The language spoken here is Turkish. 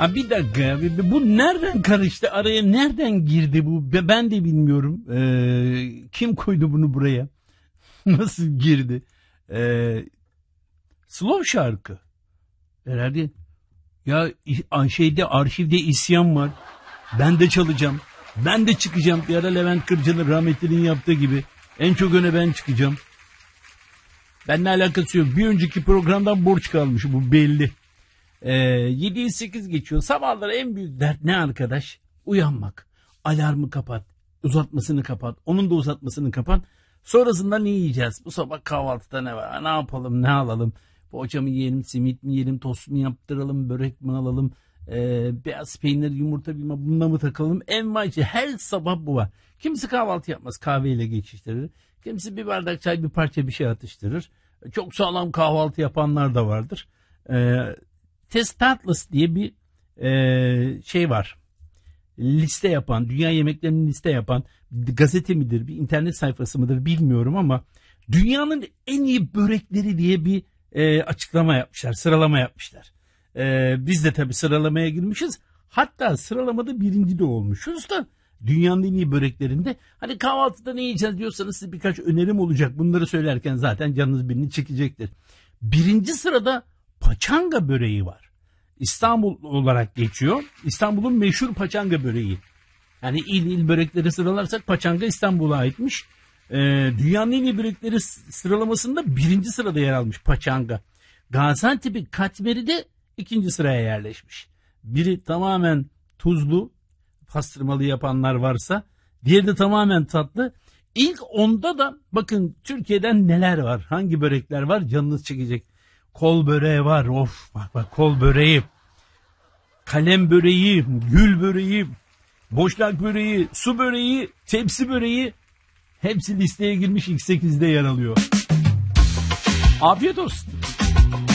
Ha bir dakika ya, bu nereden karıştı, araya nereden girdi bu, ben de bilmiyorum. Kim koydu bunu buraya? Nasıl girdi? Slow şarkı herhalde. Ya şeyde, arşivde isyan var. Ben de çalacağım. Ben de çıkacağım. Bir ara Levent Kırca'nın rahmetlinin yaptığı gibi. En çok öne ben çıkacağım. Benimle alakası yok. Bir önceki programdan borç kalmış, bu belli. 7'yi 8 geçiyor. Sabahları en büyük dert ne arkadaş? Uyanmak. Alarmı kapat. Uzatmasını kapat. Onun da uzatmasını kapat. Sonrasında ne yiyeceğiz? Bu sabah kahvaltıda ne var? Ne yapalım, ne alalım? Poğaça mı yiyelim, simit mi yiyelim, tost mu yaptıralım, börek mi alalım? Beyaz peynir, yumurta bilmem, bununla mı takalım? Envaiçi her sabah bu var. Kimisi kahvaltı yapmaz, kahveyle geçiştirir. Kimisi bir bardak çay, bir parça bir şey atıştırır. Çok sağlam kahvaltı yapanlar da vardır. Testatlas diye bir şey var. Liste yapan, dünya yemeklerini liste yapan gazete midir, bir internet sayfası mıdır bilmiyorum ama dünyanın en iyi börekleri diye bir açıklama yapmışlar, sıralama yapmışlar. Biz de tabii sıralamaya girmişiz. Hatta sıralamada birinci de olmuşuz da dünyanın en iyi böreklerinde. Hani kahvaltıda ne yiyeceğiz diyorsanız size birkaç önerim olacak. Bunları söylerken zaten canınız birini çekecektir. Birinci sırada paçanga böreği var. İstanbul olarak geçiyor. İstanbul'un meşhur paçanga böreği. Yani il börekleri sıralarsak paçanga İstanbul'a aitmiş. Dünyanın en iyi börekleri sıralamasında birinci sırada yer almış paçanga. Gaziantep'in katmeri de ikinci sıraya yerleşmiş. Biri tamamen tuzlu, pastırmalı yapanlar varsa, diğeri de tamamen tatlı. İlk 10'da da bakın Türkiye'den neler var, hangi börekler var, canınız çekecek. Kol böreği var, of bak kol böreği, kalem böreği, gül böreği, boşnak böreği, su böreği, tepsi böreği, hepsi listeye girmiş, ilk 8'de yer alıyor. Afiyet olsun.